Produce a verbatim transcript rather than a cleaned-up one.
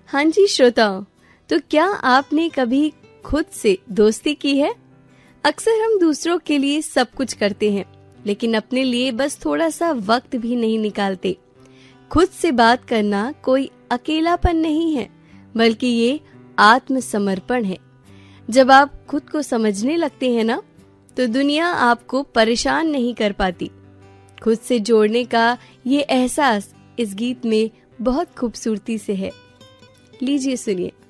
हाँ जी श्रोताओं, तो क्या आपने कभी खुद से दोस्ती की है? अक्सर हम दूसरों के लिए सब कुछ करते हैं, लेकिन अपने लिए बस थोड़ा सा वक्त भी नहीं निकालते। खुद से बात करना कोई अकेलापन नहीं है, बल्कि ये आत्मसमर्पण है। जब आप खुद को समझने लगते हैं ना, तो दुनिया आपको परेशान नहीं कर पाती। खुद से जोड़ने का ये एहसास इस गीत में बहुत खूबसूरती से है। लीजिए सुनिए।